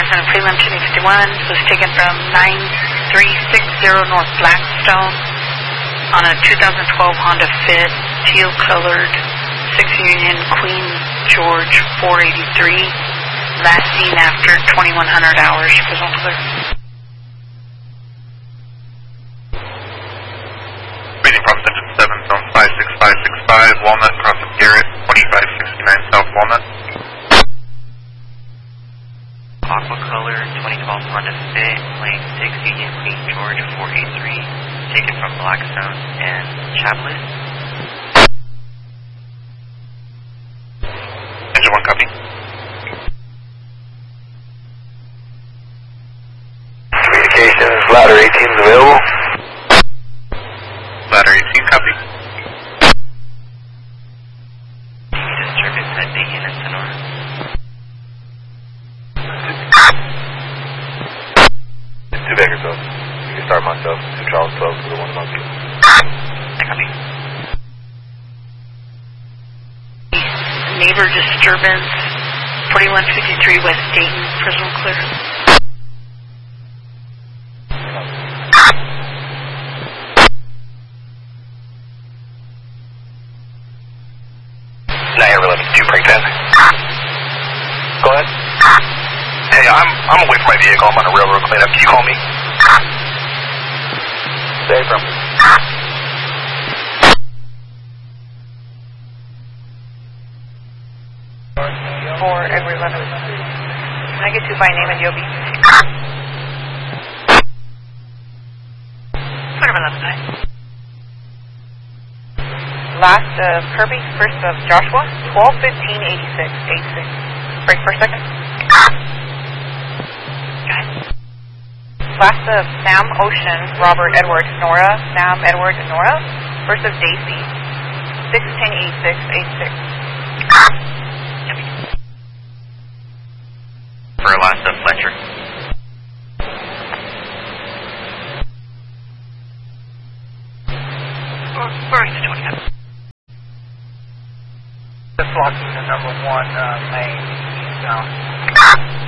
in Freeland 251 was taken from 9360 North Blackstone on a 2012 Honda Fit, teal-colored, 6 Union Queen George 483, last seen after 2100 hours, Prism clear. Reading from Engine 7, zone 56565, Walnut, cross of Garrett, 2569 South Walnut. Aqua Color, 2012 Honda Fit, lane 6 Union Queen George 483, taken from Blackstone and Chaplet. Engine 1, copy. Communications, ladder 18 is available. Ladder 18, copy. Disturbance at Dayton and Sonora. Two Bakersfield. You can start myself. 2 Charles 12 to the 1 monkey. Copy. Neighbor disturbance, 4153 West Dayton, Prism clear. Niagara 11-2, break 10. Go ahead. Hey, I'm away from my vehicle. I'm on a railroad cleanup. Can you call me? Stay from. For Edward 11. Can I get you by name and Yobi? Whatever, 11. Last of Kirby, first of Joshua, 12-15-86. 86. Break for a second. Okay. Last of Sam Ocean, Robert Edward Nora, Sam Edward Nora, first of Daisy, 16-86. 86. For last of Fletcher. First to 27. This block is the number 1 main eastbound.